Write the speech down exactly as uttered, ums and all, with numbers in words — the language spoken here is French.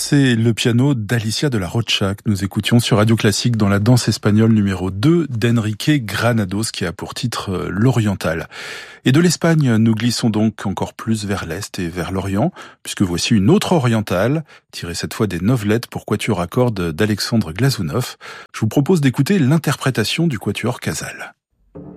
C'est le piano d'Alicia de la Rocha que nous écoutions sur Radio Classique dans la danse espagnole numéro deux d'Enrique Granados qui a pour titre l'Oriental. Et de l'Espagne, nous glissons donc encore plus vers l'Est et vers l'Orient, puisque voici une autre orientale, tirée cette fois des Novelettes pour quatuor à cordes d'Alexandre Glazunov. Je vous propose d'écouter l'interprétation du quatuor Casal.